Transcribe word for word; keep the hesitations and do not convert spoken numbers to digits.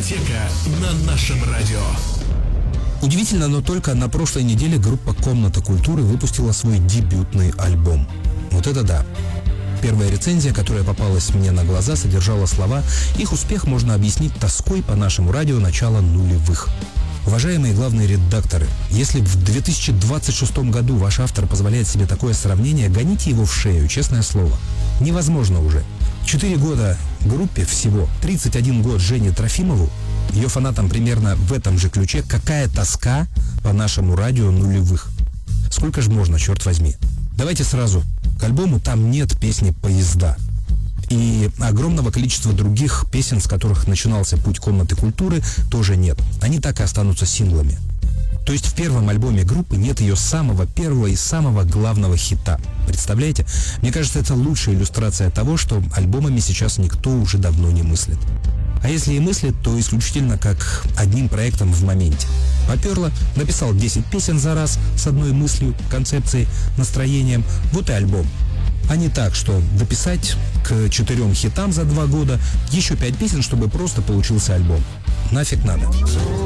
Дискотека на нашем радио. Удивительно, но только на прошлой неделе группа «Комната культуры» выпустила свой дебютный альбом. Вот это да. Первая рецензия, которая попалась мне на глаза, содержала слова: «Их успех можно объяснить тоской по нашему радио начала нулевых». Уважаемые главные редакторы, если в две тысячи двадцать шестом году ваш автор позволяет себе такое сравнение, гоните его в шею, честное слово. Невозможно уже. Четыре года группе всего, тридцать один год Жене Трофимову, ее фанатам примерно в этом же ключе. Какая тоска по нашему радио нулевых. Сколько же можно, черт возьми. Давайте сразу. К альбому там нет песни «Поезда». И огромного количества других песен, с которых начинался путь комнаты культуры, тоже нет. Они так и останутся синглами. То есть в первом альбоме группы нет ее самого первого и самого главного хита. Представляете? Мне кажется, это лучшая иллюстрация того, что альбомами сейчас никто уже давно не мыслит. А если и мыслит, то исключительно как одним проектом в моменте. Поперло, написал десять песен за раз с одной мыслью, концепцией, настроением. Вот и альбом. А не так, что дописать к четырем хитам за два года еще пять песен, чтобы просто получился альбом. Нафиг надо.